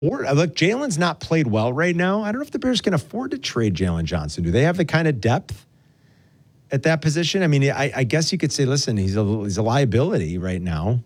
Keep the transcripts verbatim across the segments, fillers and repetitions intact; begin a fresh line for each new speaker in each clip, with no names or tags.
Or look, Jalen's not played well right now. I don't know if the Bears can afford to trade Jalen Johnson. Do they have the kind of depth at that position? I mean, I, I guess you could say, listen, he's a he's a liability right now.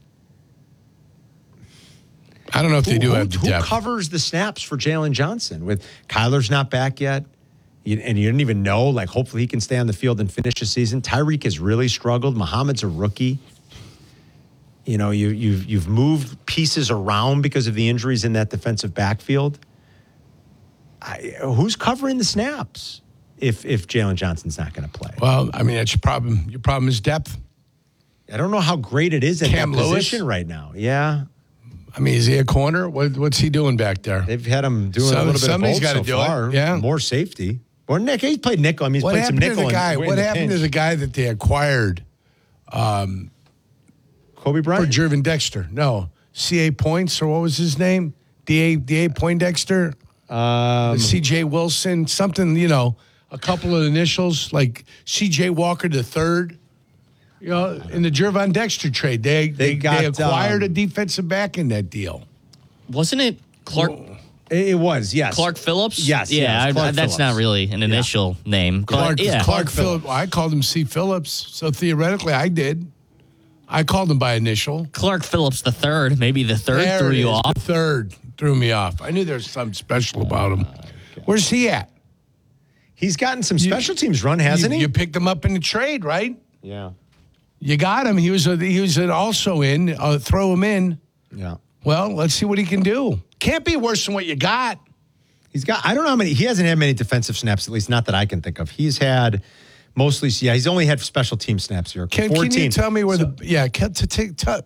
I don't know if they
who,
do
who,
have the
who
depth.
covers the snaps for Jalen Johnson? With Kyler's not back yet, you, and you didn't even know. Like, hopefully he can stay on the field and finish the season. Tyreek has really struggled. Muhammad's a rookie. You know, you, you've you've moved pieces around because of the injuries in that defensive backfield. I, who's covering the snaps if if Jalen Johnson's not going to play?
Well, I mean, that's your problem. Your problem is depth.
I don't know how great it is at
Cam
that
Lewis?
position right now. Yeah,
I mean, is he a corner? What, what's he doing back there?
they've had him doing
Some-
a little bit of
somebody's
both
gotta
so
do it.
far.
Yeah.
More safety. Or Nick, he's played nickel. I mean, he's
What
played some
happened to
nickel.
the guy?
in- in
What
the
happened to
pinch.
the guy that they acquired
Kobe
for
Bryant?
Jervin Dexter? No, C A Points or what was his name? D A D A Poindexter.
Um,
C J Wilson, something, you know, a couple of initials like C J Walker the third. You know, in the Jervon Dexter trade, they they,
They got,
they acquired
um,
a defensive back in that deal.
Wasn't it Clark
it, it was, yes.
Clark Phillips?
Yes,
Yeah,
yes,
I-
Clark
I- that's
Phillips.
not really an initial name. But,
Clark,
yeah.
Clark Phillips. I called him C. Phillips, so theoretically I did. I called him by initial.
Clark Phillips the third, maybe the third
There
threw
it
you
is,
off.
The third threw me off. I knew there was something special about him. Where's he at?
He's gotten some special teams run, hasn't
you,
he?
You picked him up in the trade, right?
yeah.
You got him. He was a, he was an also in. Uh, throw him in.
Yeah.
Well, let's see what he can do. Can't be worse than what you got.
He's got, I don't know how many, he hasn't had many defensive snaps, at least not that I can think of. He's had mostly, yeah, he's only had special team snaps here.
Can,
fourteen.
can you tell me where
So-
the yeah? Can, to take, to,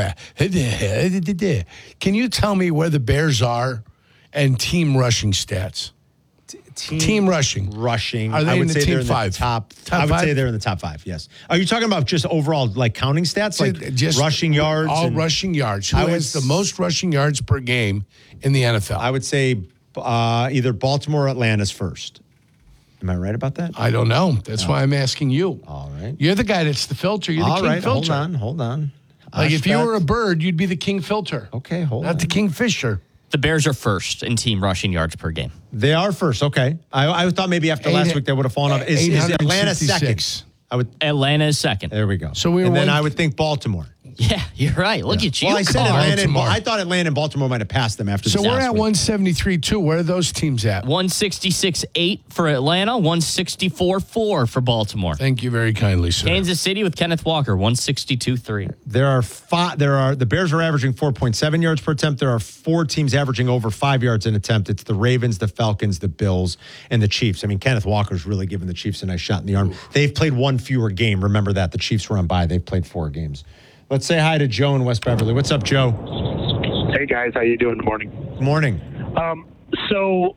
can you tell me where the Bears are and team rushing stats?
Team,
Team rushing.
rushing.
Are they
I would
in the
say
team
they're in
five?
the top.
Top
I would
five?
say they're in the top five. Yes. Are you talking about just overall like counting stats, like
Just
rushing yards?
All
and-
rushing yards. Who
I
has
would
the most rushing yards per game in the N F L?
I would say uh, either Baltimore or Atlanta's first. Am I right about that?
I don't know. That's why I'm asking you.
All right.
You're the guy that's the filter. You're the
All
king
right.
filter.
Hold on. Hold on.
Like if you
Ashbat-
were a bird, you'd be the king filter.
Okay, hold
Not
on.
the kingfisher.
The Bears are first in team rushing yards per game.
They are first. Okay. I, I thought maybe after last
Eight-
week they would have fallen off. Is, is Atlanta second?
eight sixty-six.
I would.
Atlanta is second.
There we go.
So we were
and then
one-
I would think Baltimore.
Yeah, you're right. Look at you.
Well, I said
Carl.
Atlanta. And,
Baltimore.
I thought Atlanta and Baltimore might have passed them after
So
this
we're
last
at
week.
one seventy-three two. Where are those teams at?
one sixty-six point eight for Atlanta, one sixty-four point four for Baltimore.
Thank you very kindly, sir.
Kansas City with Kenneth Walker, one sixty-two point three.
There are five. There are the Bears are averaging four point seven yards per attempt. There are four teams averaging over five yards an attempt. It's the Ravens, the Falcons, the Bills, and the Chiefs. I mean, Kenneth Walker's really giving the Chiefs a nice shot in the arm. They've played one fewer game. Remember that the Chiefs were on bye. They've played four games. Let's say hi to Joe in West Beverly. What's up, Joe?
Hey guys, how you doing? Good morning.
Good morning.
Um, so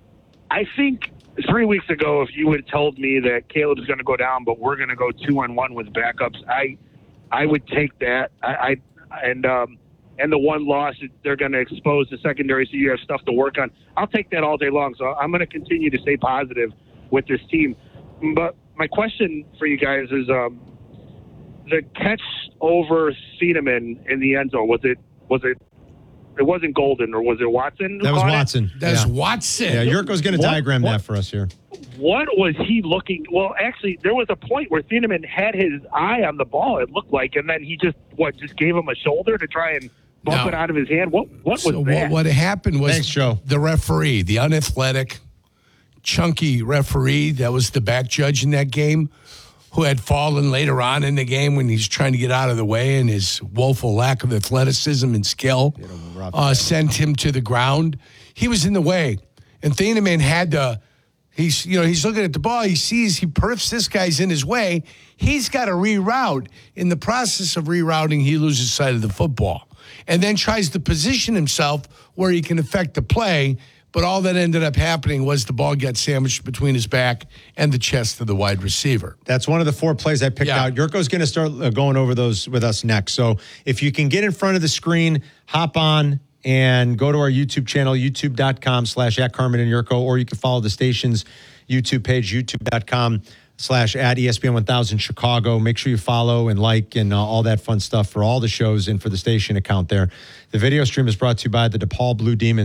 I think three weeks ago, if you had told me that Caleb's going to go down, but we're going to go two on one with backups, I I would take that. I, I and um, and the one loss, they're going to expose the secondary, so you have stuff to work on. I'll take that all day long. So I'm going to continue to stay positive with this team. But my question for you guys is. Um, The catch over Thieneman in the end zone, was it, was it, it wasn't Golden, or was it Watson? who
That was
caught it?
Watson.
That's
yeah.
Watson.
Yeah, Yurko's going to
What-
diagram
what-
that for us here.
What was he looking? Well, actually, there was a point where Thieneman had his eye on the ball, it looked like, and then he just, what, just gave him a shoulder to try and bump
No.
it out of his hand? What, what was
So
that?
what, what happened was
Thanks, Joe.
the referee, the unathletic, chunky referee that was the back judge in that game, who had fallen later on in the game when he's trying to get out of the way and his woeful lack of athleticism and skill uh, sent him to the ground. He was in the way. And Thieneman had to, he's, you know, he's looking at the ball. He sees, he perfs this guy's in his way. He's got to reroute. In the process of rerouting, he loses sight of the football and then tries to position himself where he can affect the play. But all that ended up happening was the ball got sandwiched between his back and the chest of the wide receiver.
That's one of the four plays I picked
Yeah.
out. Yurko's going to start uh, going over those with us next. So if you can get in front of the screen, hop on and go to our YouTube channel, youtube.com slash at Carmen and Yurko, or you can follow the station's YouTube page, youtube.com slash at E S P N one thousand Chicago. Make sure you follow and like and uh, all that fun stuff for all the shows and for the station account there. The video stream is brought to you by the DePaul Blue Demons.